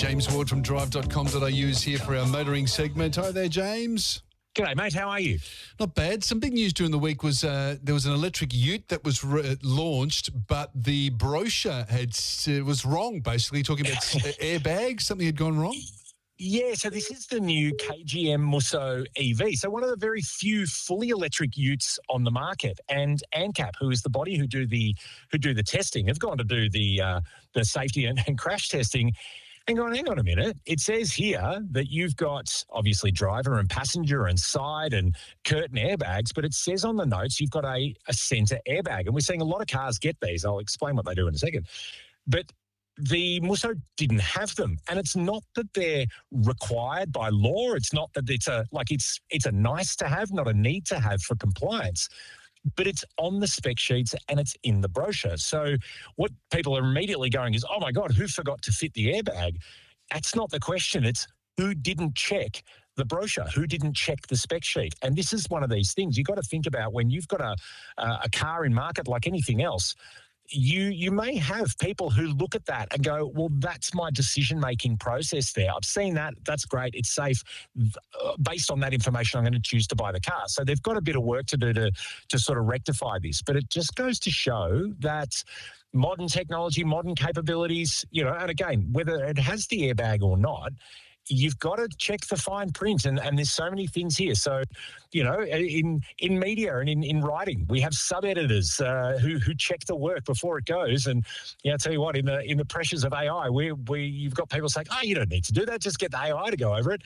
James Ward from drive.com.au is here for our motoring segment. Hi there, James. G'day, mate. How are you? Not bad. Some big news during the week was there was an electric ute that was launched, but the brochure was wrong, basically, talking about airbags. Something had gone wrong. Yeah, so this is the new KGM Musso EV. So one of the very few fully electric utes on the market. And ANCAP, who is the body who do the testing, have gone to do the safety and crash testing. And going, hang on a minute. It says here that you've got obviously driver and passenger and side and curtain airbags, but it says on the notes you've got a centre airbag. And we're seeing a lot of cars get these. I'll explain what they do in a second. But the Musso didn't have them. And it's not that they're required by law. It's not that it's a nice to have, not a need to have for compliance. But it's on the spec sheets and it's in the brochure. So what people are immediately going is, oh, my God, who forgot to fit the airbag? That's not the question. It's who didn't check the brochure, who didn't check the spec sheet. And this is one of these things you've got to think about when you've got a car in market like anything else. You may have people who look at that and go, well, that's my decision-making process there. I've seen that. That's great. It's safe. Based on that information, I'm going to choose to buy the car. So they've got a bit of work to do to sort of rectify this. But it just goes to show that modern technology, modern capabilities, and again, whether it has the airbag or not, you've got to check the fine print, and there's so many things here. So, in media and in writing, we have sub-editors who check the work before it goes. And I'll tell you what, in the pressures of AI, you've got people saying, you don't need to do that, just get the AI to go over it.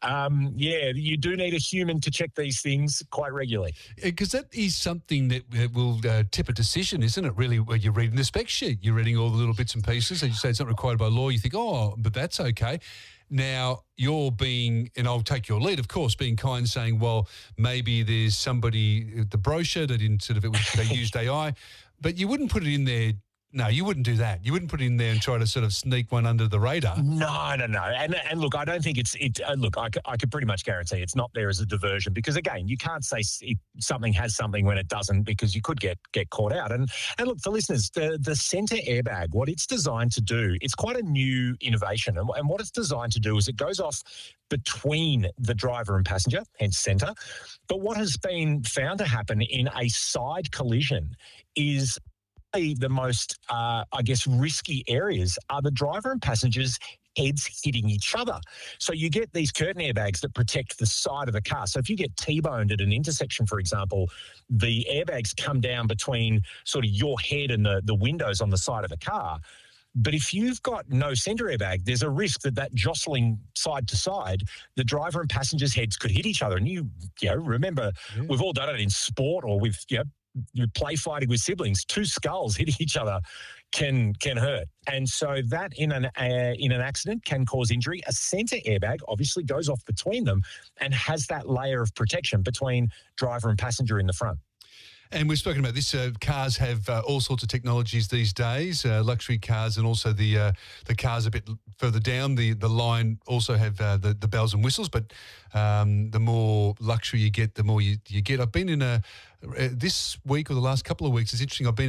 You do need a human to check these things quite regularly. Because that is something that will tip a decision, isn't it, really, where you're reading the spec sheet, you're reading all the little bits and pieces, and you say it's not required by law, you think, but that's okay. Now, you're being, and I'll take your lead, of course, being kind, saying, well, maybe there's somebody, the brochure, they used AI, but you wouldn't put it in there. No, you wouldn't do that. You wouldn't put it in there and try to sort of sneak one under the radar. No. And look, I don't think look, I could pretty much guarantee it's not there as a diversion because, again, you can't say something has something when it doesn't because you could get caught out. And look, for listeners, the centre airbag, what it's designed to do, it's quite a new innovation. And what it's designed to do is it goes off between the driver and passenger, hence centre. But what has been found to happen in a side collision is the most, risky areas are the driver and passengers' heads hitting each other. So you get these curtain airbags that protect the side of the car. So if you get T-boned at an intersection, for example, the airbags come down between sort of your head and the windows on the side of the car. But if you've got no centre airbag, there's a risk that jostling side to side, the driver and passengers' heads could hit each other. And remember, We've all done it in sport or with, you play fighting with siblings, two skulls hitting each other can hurt. And so that in an accident can cause injury. A centre airbag obviously goes off between them and has that layer of protection between driver and passenger in the front. And we've spoken about this. Cars have all sorts of technologies these days, luxury cars, and also the cars a bit further down the line also have the bells and whistles. But the more luxury you get, the more you get. I've been in this week or the last couple of weeks, it's interesting. I've been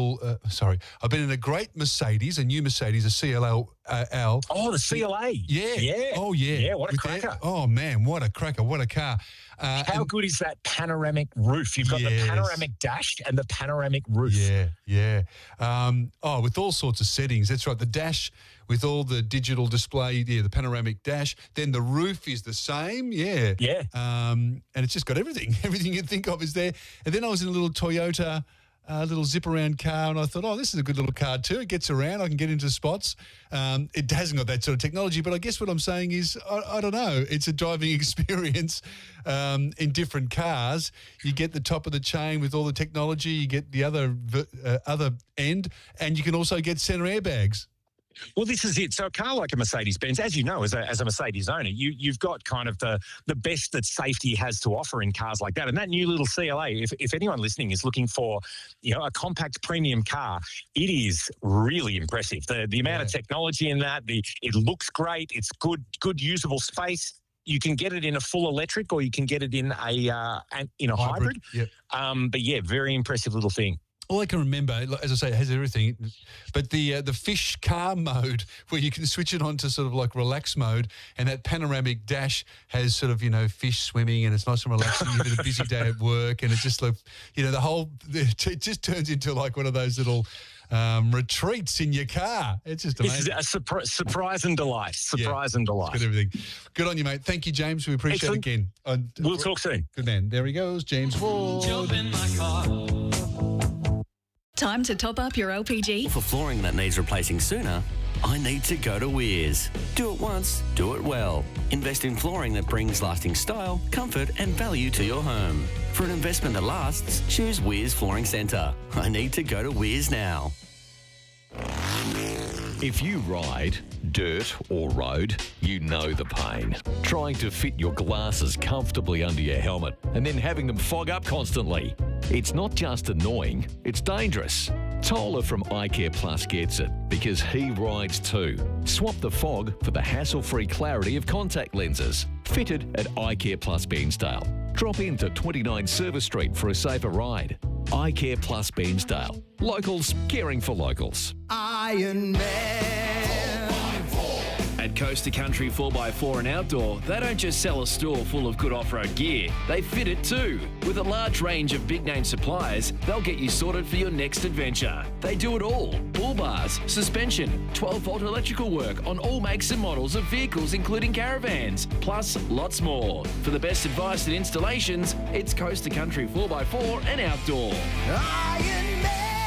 in a great Mercedes, a new Mercedes, a CLL. Oh, the CLA. Yeah. Oh, yeah. Yeah, what a cracker. Oh, man, what a cracker. What a car. How good is that panoramic roof? You've got the panoramic dash and the panoramic roof. Yeah. With all sorts of settings. That's right. The dash with all the digital display, the panoramic dash. Then the roof is the same. Yeah. And it's just got everything. Everything you'd think of is there. And then I was in a little Toyota, little zip-around car, and I thought, this is a good little car too. It gets around. I can get into spots. It hasn't got that sort of technology, but I guess what I'm saying is, I don't know. It's a driving experience in different cars. You get the top of the chain with all the technology. You get the other end, and you can also get centre airbags. Well, this is it. So a car like a Mercedes-Benz, as you know, as a Mercedes owner, you've got kind of the best that safety has to offer in cars like that. And that new little CLA, if anyone listening is looking for, a compact premium car, it is really impressive. The amount of technology in that, it looks great. It's good usable space. You can get it in a full electric, or you can get it in a hybrid. Yep. But yeah, very impressive little thing. all I can remember, as I say, it has everything, but the fish car mode where you can switch it on to sort of like relax mode, and that panoramic dash has sort of, fish swimming, and it's nice and relaxing. You've had a busy day at work, and it's just like, it just turns into like one of those little retreats in your car. It's just amazing. It's a surprise and delight. Surprise and delight. Good everything. Good on you, mate. Thank you, James. We appreciate it again. We'll talk soon. Good man. There he goes, James Ward. Jump in my car. Time to top up your LPG? For flooring that needs replacing sooner, I need to go to Weirs. Do it once, do it well. Invest in flooring that brings lasting style, comfort and value to your home. For an investment that lasts, choose Weirs Flooring Centre. I need to go to Weirs now. If you ride, dirt or road, you know the pain. Trying to fit your glasses comfortably under your helmet and then having them fog up constantly. It's not just annoying, it's dangerous. Toller from iCare Plus gets it because he rides too. Swap the fog for the hassle-free clarity of contact lenses. Fitted at iCare Plus Bairnsdale. Drop into 29 Service Street for a safer ride. iCare Plus Bairnsdale. Locals caring for locals. Iron Man. At Coast to Country 4x4 and Outdoor, they don't just sell a store full of good off-road gear, they fit it too. With a large range of big-name suppliers, they'll get you sorted for your next adventure. They do it all. Bull bars, suspension, 12-volt electrical work on all makes and models of vehicles including caravans, plus lots more. For the best advice and installations, it's Coast to Country 4x4 and Outdoor. Iron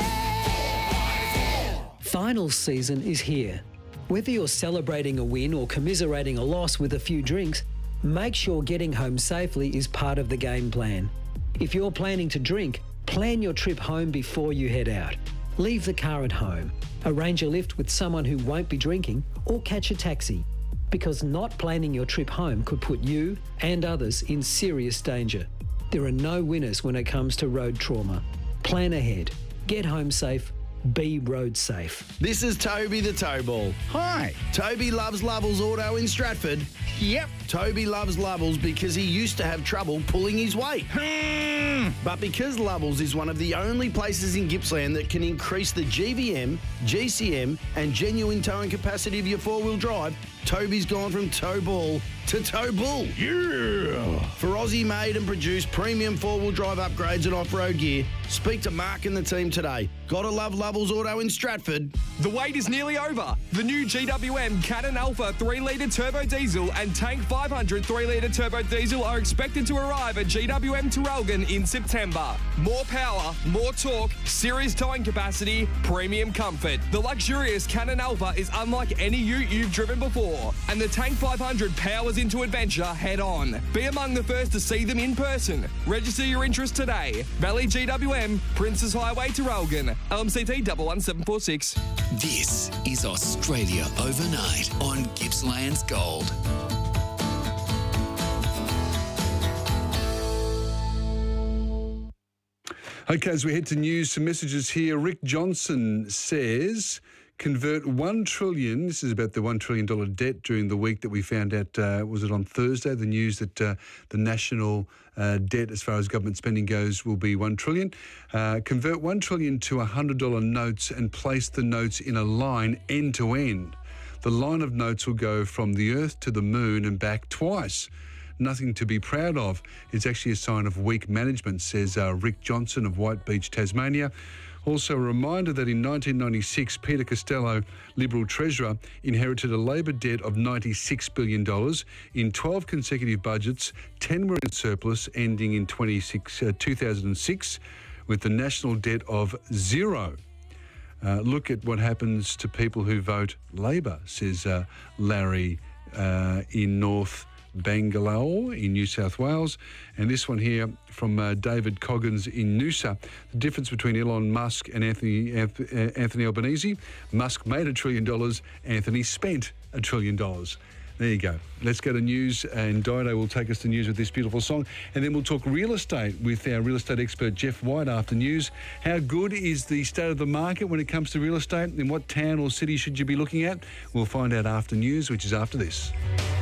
Man. Finals season is here. Whether you're celebrating a win or commiserating a loss with a few drinks, make sure getting home safely is part of the game plan. If you're planning to drink, plan your trip home before you head out. Leave the car at home, arrange a lift with someone who won't be drinking, or catch a taxi. Because not planning your trip home could put you and others in serious danger. There are no winners when it comes to road trauma. Plan ahead. Get home safe. Be road safe. This is Toby the Towball. Hi. Toby loves Lovells Auto in Stratford. Yep. Toby loves Lovells because he used to have trouble pulling his weight. But because Lovells is one of the only places in Gippsland that can increase the GVM, GCM and genuine towing capacity of your four-wheel drive, Toby's gone from Towball to Towbull. Yeah! For Aussie-made and produced premium four-wheel drive upgrades and off-road gear, speak to Mark and the team today. Gotta love Lovells Auto in Stratford. The wait is nearly over. The new GWM Cannon Alpha 3-litre turbo diesel and Tank 500 3-litre turbo diesel are expected to arrive at GWM Traralgon in September. More power, more torque, serious towing capacity, premium comfort. The luxurious Cannon Alpha is unlike any ute you've driven before, and the Tank 500 powers into adventure head on. Be among the first to see them in person. Register your interest today. Valley GWM, Princes Highway Traralgon, LMCT 11746. This is Australia Overnight on Gippsland's Gold. Okay, as we head to news, some messages here. Rick Johnson says, convert $1 trillion. This is about the $1 trillion debt during the week that we found out, was it on Thursday, the news that the national debt as far as government spending goes will be $1 trillion. Convert $1 trillion to $100 notes and place the notes in a line end to end. The line of notes will go from the earth to the moon and back twice. Nothing to be proud of. It's actually a sign of weak management, says Rick Johnson of White Beach, Tasmania. Also, a reminder that in 1996, Peter Costello, Liberal Treasurer, inherited a Labor debt of $96 billion. In 12 consecutive budgets, 10 were in surplus, ending in 2006 with the national debt of zero. Look at what happens to people who vote Labor, says Larry in North Bangalore in New South Wales. And this one here from David Coggins in Noosa. The difference between Elon Musk and Anthony Albanese. Musk made $1 trillion. Anthony spent $1 trillion. There you go. Let's go to news, and Dido will take us to news with this beautiful song. And then we'll talk real estate with our real estate expert, Jeff White, after news. How good is the state of the market when it comes to real estate? In what town or city should you be looking at? We'll find out after news, which is after this.